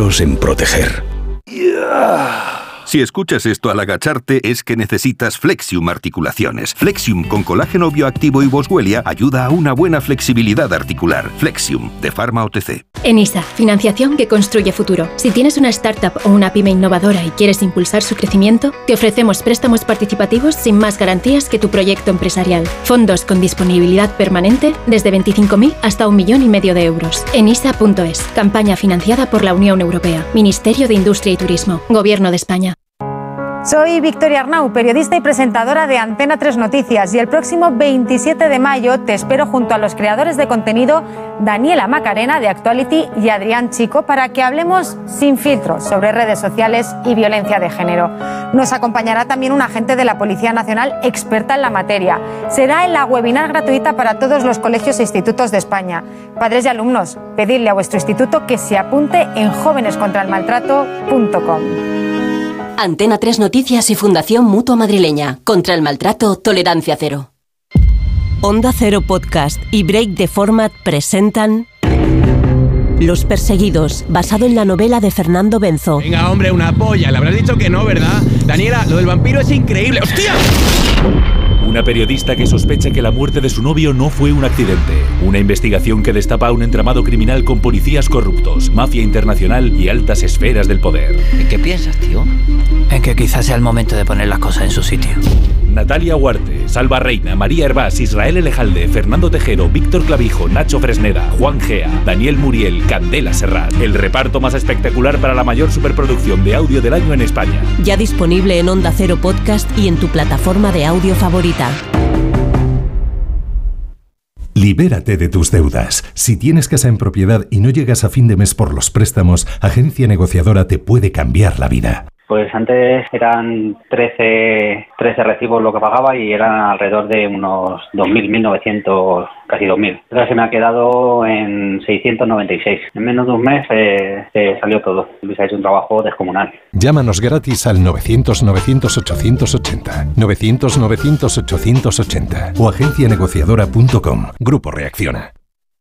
pioneros en proteger. Si escuchas esto al agacharte, es que necesitas Flexium Articulaciones. Flexium con colágeno bioactivo y boswellia ayuda a una buena flexibilidad articular. Flexium, de Pharma OTC. ENISA, financiación que construye futuro. Si tienes una startup o una pyme innovadora y quieres impulsar su crecimiento, te ofrecemos préstamos participativos sin más garantías que tu proyecto empresarial. Fondos con disponibilidad permanente desde 25.000 hasta 1,5 millones de euros. enisa.es, campaña financiada por la Unión Europea, Ministerio de Industria y Turismo, Gobierno de España. Soy Victoria Arnau, periodista y presentadora de Antena 3 Noticias, y el próximo 27 de mayo te espero junto a los creadores de contenido Daniela Macarena de Actuality y Adrián Chico para que hablemos sin filtros sobre redes sociales y violencia de género. Nos acompañará también un agente de la Policía Nacional experta en la materia. Será en la webinar gratuita para todos los colegios e institutos de España. Padres y alumnos, pedidle a vuestro instituto que se apunte en jovenescontraelmaltrato.com. Antena 3 Noticias y Fundación Mutua Madrileña. Contra el maltrato, tolerancia cero. Onda Cero Podcast y Break the Format presentan Los Perseguidos, basado en la novela de Fernando Benzo. Venga, hombre, una polla. Le habrás dicho que no, ¿verdad? Daniela, lo del vampiro es increíble. ¡Hostia! Una periodista que sospecha que la muerte de su novio no fue un accidente. Una investigación que destapa un entramado criminal con policías corruptos, mafia internacional y altas esferas del poder. ¿En qué piensas, tío? En que quizás sea el momento de poner las cosas en su sitio. Natalia Huarte, Salva Reina, María Hervás, Israel Elejalde, Fernando Tejero, Víctor Clavijo, Nacho Fresneda, Juan Gea, Daniel Muriel, Candela Serrat. El reparto más espectacular para la mayor superproducción de audio del año en España. Ya disponible en Onda Cero Podcast y en tu plataforma de audio favorita. Libérate de tus deudas. Si tienes casa en propiedad y no llegas a fin de mes por los préstamos, Agencia Negociadora te puede cambiar la vida. Pues antes eran 13 recibos lo que pagaba y eran alrededor de unos 2.000, 1.900, casi 2.000. Ahora se me ha quedado en 696. En menos de un mes se salió todo. Luis ha hecho un trabajo descomunal. Llámanos gratis al 900-900-880, 900-900-880 o agencianegociadora.com. Grupo Reacciona.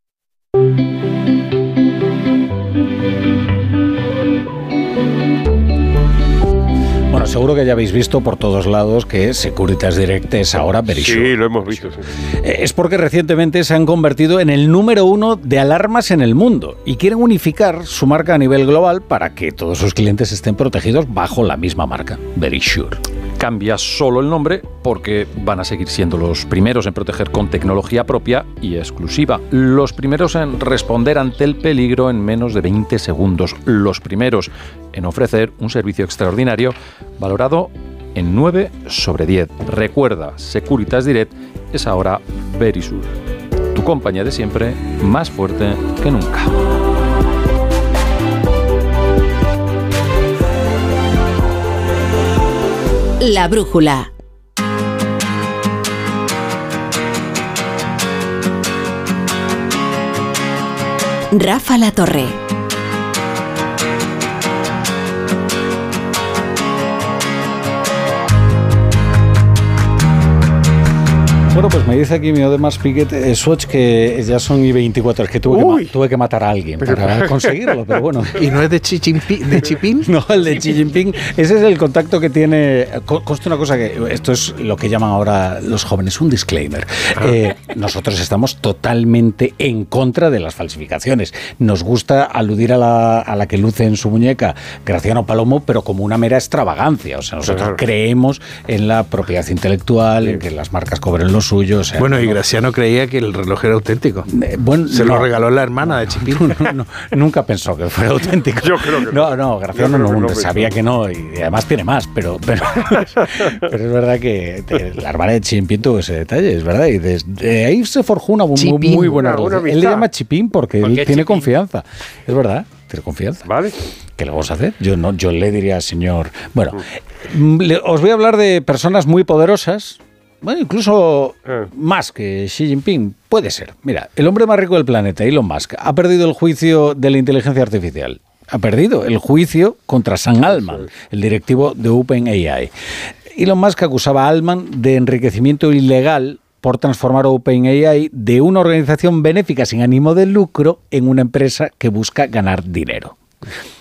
Bueno, seguro que ya habéis visto por todos lados que Securitas Direct es ahora Verisure. Sí, lo hemos visto. Sí. Es porque recientemente se han convertido en el número 1 de alarmas en el mundo y quieren unificar su marca a nivel global para que todos sus clientes estén protegidos bajo la misma marca, Verisure. Cambia solo el nombre porque van a seguir siendo los primeros en proteger con tecnología propia y exclusiva. Los primeros en responder ante el peligro en menos de 20 segundos. Los primeros en ofrecer un servicio extraordinario valorado en 9 sobre 10. Recuerda, Securitas Direct es ahora Verisure. Tu compañía de siempre, más fuerte que nunca. La brújula. Rafa La Torre. Bueno, pues me dice aquí mi Odemas Piquet Swatch que ya son y 24. Es que tuve que matar a alguien para conseguirlo, pero bueno. ¿Y no es de Xi Jinping? No, el de Xi Jinping. Ese es el contacto que tiene. Consta una cosa que esto es lo que llaman ahora los jóvenes un disclaimer. Nosotros estamos totalmente en contra de las falsificaciones. Nos gusta aludir a la que luce en su muñeca Graciano Palomo, pero como una mera extravagancia. O sea, nosotros creemos en la propiedad intelectual, en que las marcas cobren lo suyo. O sea, bueno, y Graciano creía que el reloj era auténtico. Se lo regaló la hermana de Chipín. Nunca pensó que fuera auténtico. Yo creo que no, Graciano no sabía que no, y además tiene más, pero es verdad que la hermana de Chipín tuvo ese detalle, es verdad, y desde ahí se forjó una muy buena relación. Él le llama Chipín porque él tiene confianza, es verdad. Tiene confianza. Vale. ¿Qué le vamos a hacer? Yo le diría, señor. Bueno, os voy a hablar de personas muy poderosas. Bueno, incluso más que Xi Jinping. Puede ser. Mira, el hombre más rico del planeta, Elon Musk, ha perdido el juicio de la inteligencia artificial. Ha perdido el juicio contra Sam Altman, el directivo de OpenAI. Elon Musk acusaba a Altman de enriquecimiento ilegal por transformar OpenAI de una organización benéfica sin ánimo de lucro en una empresa que busca ganar dinero.